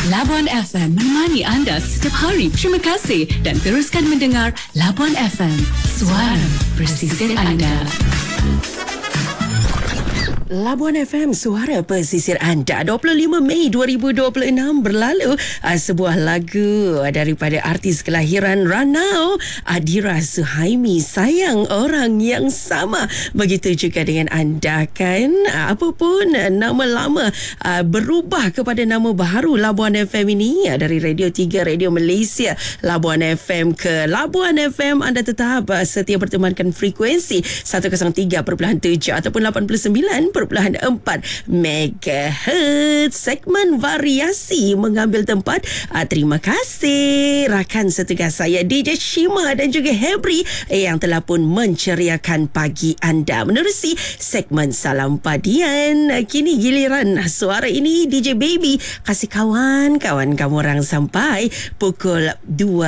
Labuan FM menemani anda setiap hari. Terima kasih dan teruskan mendengar Labuan FM, suara pesisir anda. Labuan FM, suara pesisir anda. 25 Mei 2026 berlalu. Sebuah lagu daripada artis kelahiran Ranau, Adira Suhaimi, Sayang Orang Yang Sama. Begitu juga dengan anda kan. Apapun nama lama berubah kepada nama baru Labuan FM ini, dari Radio 3 Radio Malaysia Labuan FM ke Labuan FM. Anda tetap setia bertemankan frekuensi 103.7 ataupun 89.4 MHz. Segmen variasi mengambil tempat. Terima kasih rakan setugas saya DJ Shima dan juga Hebri yang telah pun menceriakan pagi anda menerusi segmen Salam Padian. Kini giliran suara ini DJ Baby kasih kawan-kawan kamu orang sampai pukul 2